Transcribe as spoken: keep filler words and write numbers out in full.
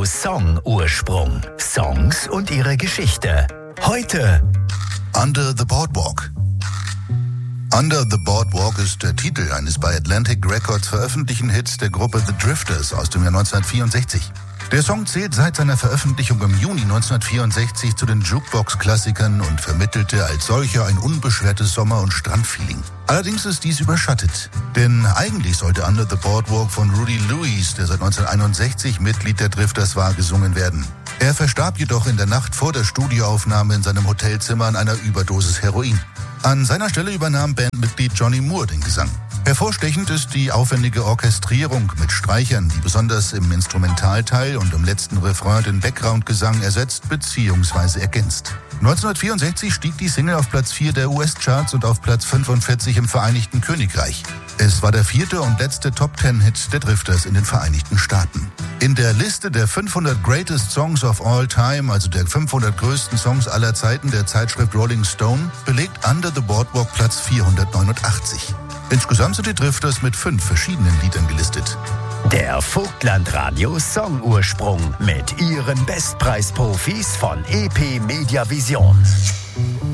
Song Ursprung. Songs und ihre Geschichte. Heute Under the Boardwalk. Under the Boardwalk ist der Titel eines bei Atlantic Records veröffentlichten Hits der Gruppe The Drifters aus dem Jahr neunzehnhundertvierundsechzig. Der Song zählt seit seiner Veröffentlichung im Juni neunzehnhundertvierundsechzig zu den Jukebox-Klassikern und vermittelte als solcher ein unbeschwertes Sommer- und Strandfeeling. Allerdings ist dies überschattet, denn eigentlich sollte Under the Boardwalk von Rudy Lewis, der seit neunzehnhunderteinundsechzig Mitglied der Drifters war, gesungen werden. Er verstarb jedoch in der Nacht vor der Studioaufnahme in seinem Hotelzimmer an einer Überdosis Heroin. An seiner Stelle übernahm Bandmitglied Johnny Moore den Gesang. Hervorstechend ist die aufwendige Orchestrierung mit Streichern, die besonders im Instrumentalteil und im letzten Refrain den Background-Gesang ersetzt bzw. ergänzt. neunzehnhundertvierundsechzig stieg die Single auf Platz vier der U S-Charts und auf Platz fünfundvierzig im Vereinigten Königreich. Es war der vierte und letzte Top-Ten-Hit der Drifters in den Vereinigten Staaten. In der Liste der fünfhundert Greatest Songs of All Time, also der fünfhundert größten Songs aller Zeiten der Zeitschrift Rolling Stone, belegt Under the Boardwalk Platz vierhundertneunundachtzig. Insgesamt sind die Drifters mit fünf verschiedenen Liedern gelistet. der Vogtlandradio Song Ursprung mit ihren Bestpreisprofis von E P Media Vision.